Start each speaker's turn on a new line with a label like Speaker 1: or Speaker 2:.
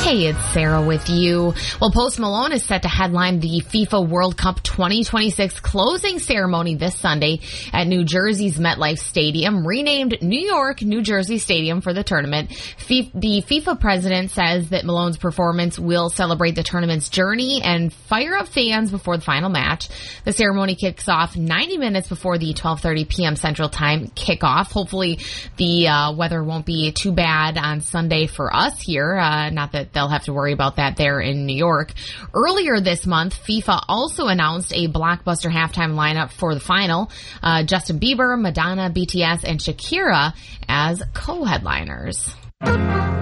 Speaker 1: Hey, it's Sarah with you. Well, Post Malone is set to headline the FIFA World Cup 2026 closing ceremony this Sunday at New Jersey's MetLife Stadium, renamed New York, New Jersey Stadium for the tournament. The FIFA president says that Malone's performance will celebrate the tournament's journey and fire up fans before the final match. The ceremony kicks off 90 minutes before the 12:30 p.m. Central Time kickoff. Hopefully the weather won't be too bad on Sunday for us here. Not that they'll have to worry about that there in New York. Earlier this month, FIFA also announced a blockbuster halftime lineup for the final. Justin Bieber, Madonna, BTS, and Shakira as co-headliners.